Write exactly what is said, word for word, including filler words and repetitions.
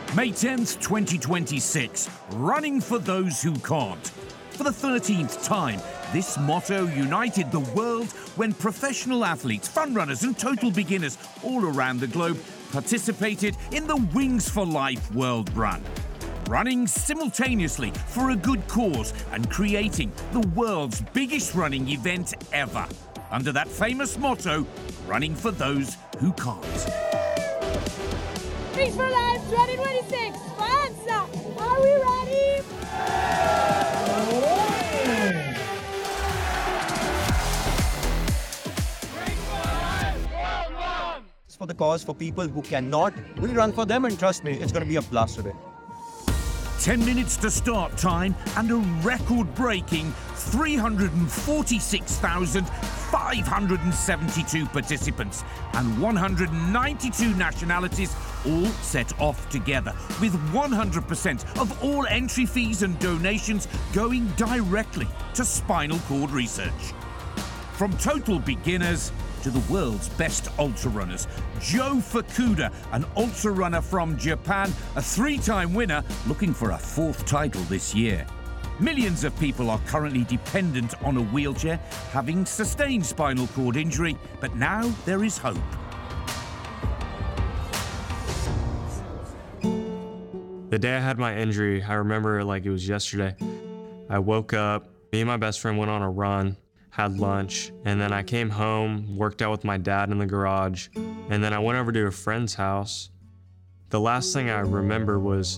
May tenth, twenty twenty-six, running for those who can't. For the thirteenth time, this motto united the world when professional athletes, fun runners and total beginners all around the globe participated in the Wings for Life World Run. Running simultaneously for a good cause and creating the world's biggest running event ever. Under that famous motto, running for those who can't. Wings for Life twenty twenty-six, sponsor. Are we ready? It's for the cause, for people who cannot. We run for them, and trust me, it's going to be a blast today. ten minutes to start time and a record-breaking three hundred forty-six thousand five hundred seventy-two participants and one hundred ninety-two nationalities all set off together, with one hundred percent of all entry fees and donations going directly to spinal cord research. From total beginners to the world's best ultra runners, Joe Fukuda, an ultra runner from Japan, a three-time winner looking for a fourth title this year. Millions of people are currently dependent on a wheelchair, having sustained spinal cord injury, but now there is hope. The day I had my injury, I remember it like it was yesterday. I woke up, me and my best friend went on a run, had lunch, and then I came home, worked out with my dad in the garage, and then I went over to a friend's house. The last thing I remember was